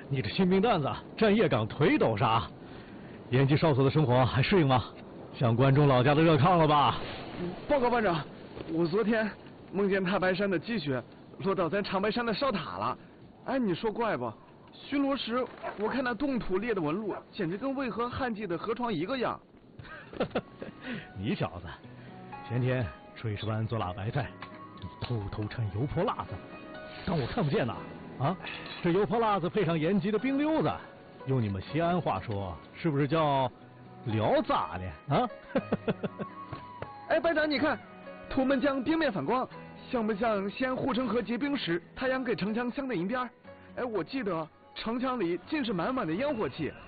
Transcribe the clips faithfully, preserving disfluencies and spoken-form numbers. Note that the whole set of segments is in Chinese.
你这新兵蛋子，站夜岗腿抖啥？延吉哨所的生活还适应吗？像关中老家的热炕了吧？ 报告班长，我昨天梦见太白山的积雪落到咱长白山的哨塔了。哎，你说怪不？巡逻时我看那冻土裂的纹路，简直跟渭河旱季的河床一个样。 你小子，前天炊事班做辣白菜，你偷偷掺油泼辣子，当我看不见呐？啊，这油泼辣子配上延吉的冰溜子，用你们西安话说，是不是叫聊咋的啊？ 哎，班长，你看，图们江冰面反光，像不像西安护城河结冰时太阳给城墙镶的银边？哎，我记得城墙里尽是满满的烟火气。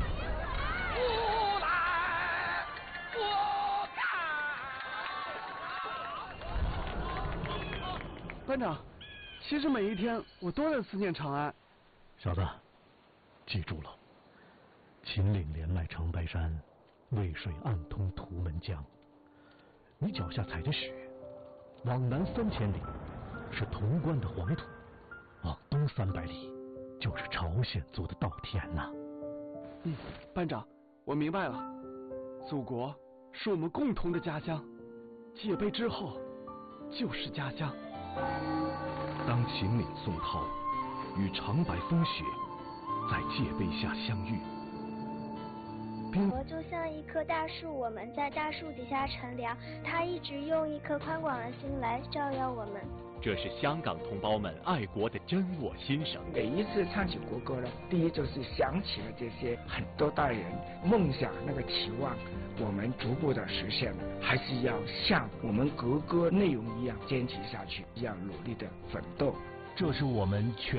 不来，不干！ 班长，其实每一天我都在思念长安。 小子，记住了，秦岭连赖长白山，渭水暗通图们江。你脚下踩着雪，往南三千里是潼关的黄土，往东三百里就是朝鲜族的稻田呐、啊。 嗯，班长，我明白了。祖国是我们共同的家乡，戒备之后就是家乡。 当秦岭宋涛与长白风雪在戒备下相遇， 我就像一棵大树，我们在大树底下乘凉，它一直用一颗宽广的心来照耀我们。 这是香港同胞们爱国的真我心声。 每一次唱起国歌呢，第一就是想起了这些很多代人梦想那个期望，我们逐步的实现了，还是要像我们国歌内容一样坚持下去，要努力的奋斗。 这是我们全